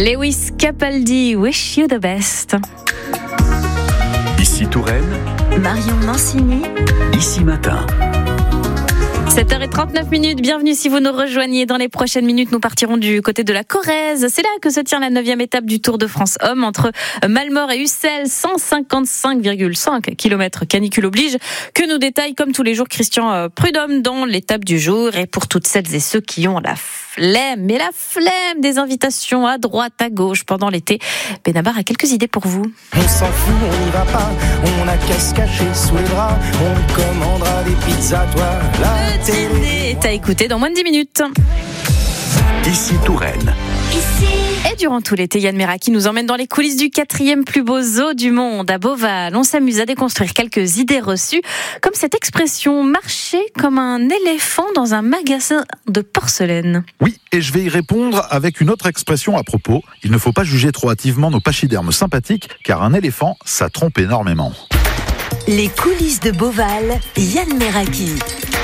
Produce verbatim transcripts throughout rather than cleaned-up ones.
Lewis Capaldi, Wish You the Best. Ici Touraine, Marion Mancini, Ici Matin. sept heures trente-neuf minutes, bienvenue si vous nous rejoignez. Dans les prochaines minutes, nous partirons du côté de la Corrèze. C'est là que se tient la neuvième étape du Tour de France Homme entre Malmort et Ussel, cent cinquante-cinq virgule cinq kilomètres canicule oblige, que nous détaille comme tous les jours Christian Prudhomme dans l'étape du jour. Et pour toutes celles et ceux qui ont la flemme, mais la flemme des invitations à droite, à gauche pendant l'été, Benabar a quelques idées pour vous. On s'en fout, on n'y va pas, on a qu'à se cacher sous les bras, on commandera des pizzas, toi, la télé. Et t'as écouté dans moins de dix minutes. Ici Touraine. Et durant tout l'été, Yann Meraki nous emmène dans les coulisses du quatrième plus beau zoo du monde, à Beauval. On s'amuse à déconstruire quelques idées reçues, comme cette expression « marcher comme un éléphant dans un magasin de porcelaine ». Oui, et je vais y répondre avec une autre expression à propos. Il ne faut pas juger trop hâtivement nos pachydermes sympathiques, car un éléphant, ça trompe énormément. Les coulisses de Beauval, Yann Meraki.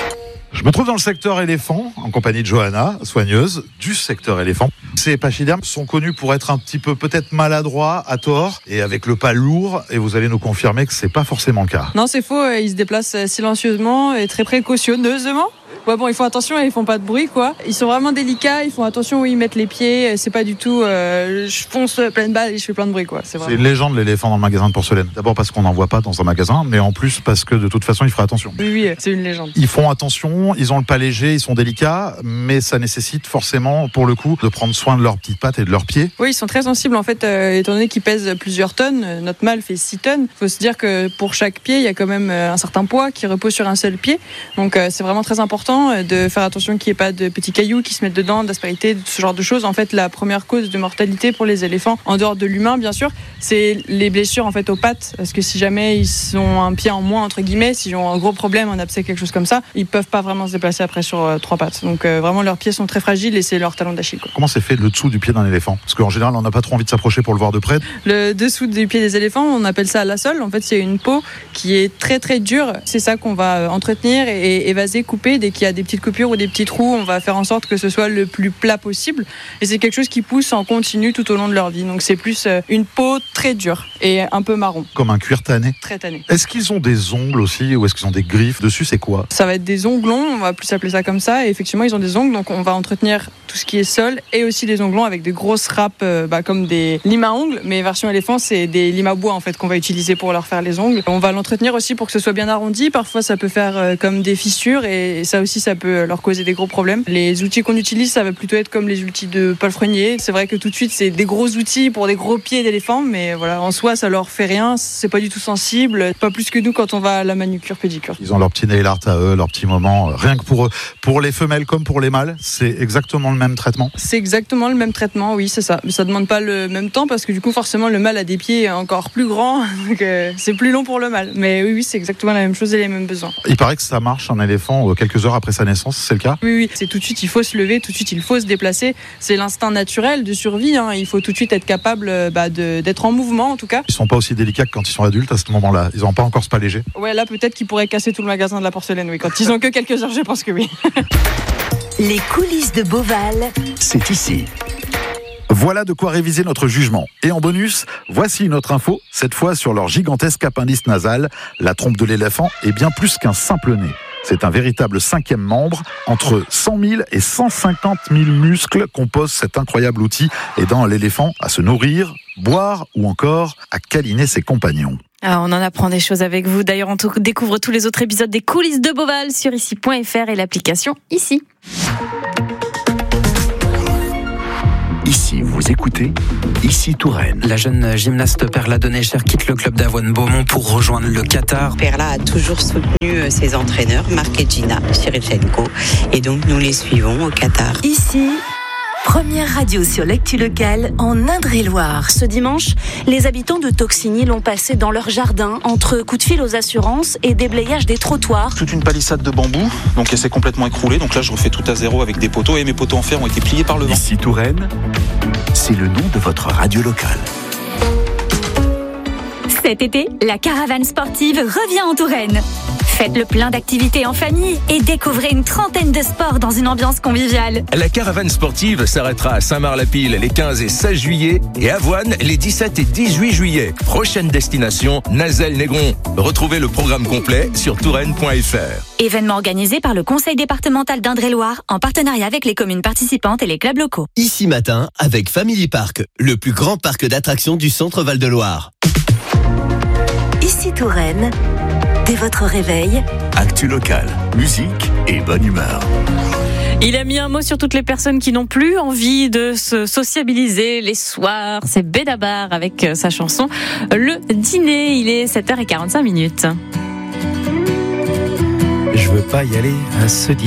Je me trouve dans le secteur éléphant, en compagnie de Johanna, soigneuse du secteur éléphant. Ces pachydermes sont connus pour être un petit peu peut-être maladroits, à tort, et avec le pas lourd, et vous allez nous confirmer que c'est pas forcément le cas. Non, c'est faux, ils se déplacent silencieusement et très précautionneusement. Ouais, bon, ils font attention et ils font pas de bruit, quoi. Ils sont vraiment délicats, ils font attention où ils mettent les pieds. C'est pas du tout, euh, je fonce pleine balle et je fais plein de bruit, quoi. C'est, vraiment... c'est une légende, l'éléphant dans le magasin de porcelaine. D'abord parce qu'on n'en voit pas dans un magasin, mais en plus parce que de toute façon, il fera attention. Oui, oui, c'est une légende. Ils font attention, ils ont le pas léger, ils sont délicats, mais ça nécessite forcément, pour le coup, de prendre soin de leurs petites pattes et de leurs pieds. Oui, ils sont très sensibles, en fait, euh, étant donné qu'ils pèsent plusieurs tonnes. Notre mâle fait six tonnes. Il faut se dire que pour chaque pied, il y a quand même un certain poids qui repose sur un seul pied. Donc, euh, c'est vraiment très important de faire attention qu'il n'y ait pas de petits cailloux qui se mettent dedans, d'aspérité, ce genre de choses. En fait, la première cause de mortalité pour les éléphants, en dehors de l'humain, bien sûr, c'est les blessures en fait aux pattes. Parce que si jamais ils ont un pied en moins, entre guillemets, s'ils ont un gros problème, un abcès, quelque chose comme ça, ils peuvent pas vraiment se déplacer après sur euh, trois pattes. Donc euh, vraiment, leurs pieds sont très fragiles et c'est leur talon d'Achille, quoi. Comment c'est fait le dessous du pied d'un éléphant ? Parce qu'en général, on n'a pas trop envie de s'approcher pour le voir de près. Le dessous du pied des éléphants, on appelle ça la sole. En fait, c'est une peau qui est très très dure. C'est ça qu'on va entretenir et évaser, couper. Dès qu'il y a des petites coupures ou des petits trous, on va faire en sorte que ce soit le plus plat possible. Et c'est quelque chose qui pousse en continu tout au long de leur vie. Donc c'est plus une peau très dure et un peu marron. Comme un cuir tanné. Très tanné. Est-ce qu'ils ont des ongles aussi ou est-ce qu'ils ont des griffes dessus ? C'est quoi ? Ça va être des onglons, on va plus appeler ça comme ça. Et effectivement, ils ont des ongles, donc on va entretenir tout ce qui est sol et aussi des onglons avec des grosses râpes, euh, bah, comme des limes à ongles. Mais version éléphant, c'est des limes à bois en fait qu'on va utiliser pour leur faire les ongles. On va l'entretenir aussi pour que ce soit bien arrondi. Parfois, ça peut faire euh, comme des fissures et ça aussi, ça peut leur causer des gros problèmes. Les outils qu'on utilise, ça va plutôt être comme les outils de palefrenier. C'est vrai que tout de suite, c'est des gros outils pour des gros pieds d'éléphant, mais voilà, en soi, ça leur fait rien. C'est pas du tout sensible, pas plus que nous quand on va à la manucure pédicure. Ils ont leur petit nail art à eux, leur petit moment, rien que pour eux. Pour les femelles comme pour les mâles, c'est exactement le même traitement. C'est exactement le même traitement, oui, c'est ça. Mais ça demande pas le même temps parce que du coup, forcément, le mâle a des pieds encore plus grands, donc euh, c'est plus long pour le mâle. Mais oui, oui, c'est exactement la même chose et les mêmes besoins. Il paraît que ça marche un éléphant quelques heures après sa naissance, c'est le cas ? Oui, oui, c'est tout de suite, il faut se lever, tout de suite, il faut se déplacer. C'est l'instinct naturel de survie, hein. Il faut tout de suite être capable bah, de, d'être en mouvement, en tout cas. Ils sont pas aussi délicats que quand ils sont adultes à ce moment-là. Ils n'ont pas encore ce pas léger. Ouais, là, peut-être qu'ils pourraient casser tout le magasin de la porcelaine, oui. Quand ils ont que quelques heures, je pense que oui. Les coulisses de Beauval, C'est ici. Voilà de quoi réviser notre jugement. Et en bonus, voici une autre info, cette fois sur leur gigantesque appendice nasal. La trompe de l'éléphant est bien plus qu'un simple nez. C'est un véritable cinquième membre. Entre cent mille et cent cinquante mille muscles composent cet incroyable outil, aidant l'éléphant à se nourrir, boire ou encore à câliner ses compagnons. Ah, on en apprend des choses avec vous. D'ailleurs, on t- découvre tous les autres épisodes des coulisses de Beauval sur ici point f r et l'application Ici. Ici, vous écoutez Ici Touraine. La jeune gymnaste Perla Donner-Cher quitte le club d'Avoine Beaumont pour rejoindre le Qatar. Perla a toujours soutenu ses entraîneurs, Marc et Gina Chirichenko, et donc nous les suivons au Qatar. Ici, première radio sur l'actu locale en Indre-et-Loire. Ce dimanche, les habitants de Toxigny l'ont passé dans leur jardin, entre coups de fil aux assurances et déblayage des trottoirs. Toute une palissade de bambou, donc elle s'est complètement écroulée. Donc là, je refais tout à zéro avec des poteaux et mes poteaux en fer ont été pliés par le vent. Ici Touraine, c'est le nom de votre radio locale. Cet été, la caravane sportive revient en Touraine. Faites le plein d'activités en famille et découvrez une trentaine de sports dans une ambiance conviviale. La caravane sportive s'arrêtera à Saint-Marc-la-Pile les quinze et seize juillet et Avoine les dix-sept et dix-huit juillet. Prochaine destination, Nazelles-Négron. Retrouvez le programme complet sur touraine point f r. Événement organisé par le Conseil départemental d'Indre-et-Loire en partenariat avec les communes participantes et les clubs locaux. Ici matin avec Family Park, le plus grand parc d'attractions du centre Val-de-Loire. Ici Touraine, dès votre réveil, Actu locale, musique et bonne humeur. Il a mis un mot sur toutes les personnes qui n'ont plus envie de se sociabiliser les soirs. C'est Benabar avec sa chanson Le Dîner. Il est sept heures quarante-cinq minutes. Je veux pas y aller à ce dîner.